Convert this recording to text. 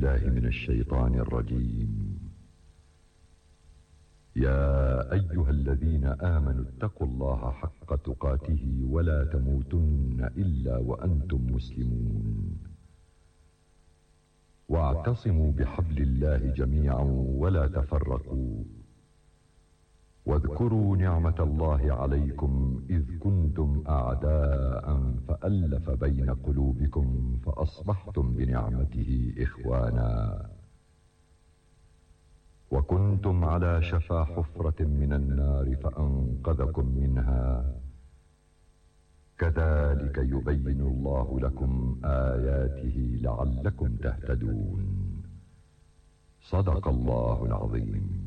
بالله من الشيطان الرجيم. يا أيها الذين آمنوا اتقوا الله حق تقاته ولا تموتن إلا وأنتم مسلمون. واعتصموا بحبل الله جميعا ولا تفرقوا. واذكروا نعمة الله عليكم إذ كنتم أعداء فألف بين قلوبكم فأصبحتم بنعمته إخوانا. وكنتم على شفا حفرة من النار فأنقذكم منها. كذلك يبين الله لكم آياته لعلكم تهتدون. صدق الله العظيم.